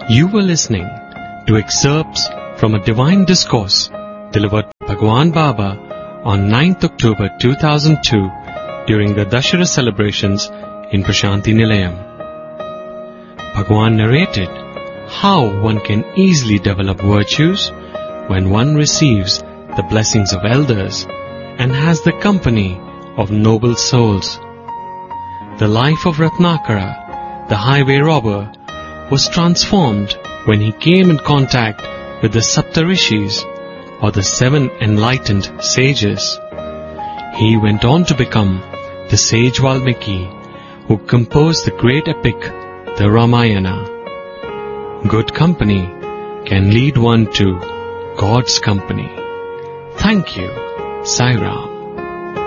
You were listening to excerpts from a divine discourse delivered by Bhagwan Baba on 9th October 2002 during the Dashera celebrations in Prashanti Nilayam. Bhagwan narrated how one can easily develop virtues when one receives the blessings of elders and has the company of noble souls. The life of Ratnakara, the highway robber, was transformed when he came in contact with the Saptarishis, or the 7 enlightened sages. He went on to become the sage Valmiki, who composed the great epic, the Ramayana. Good company can lead one to God's company. Thank you. Sai Ram.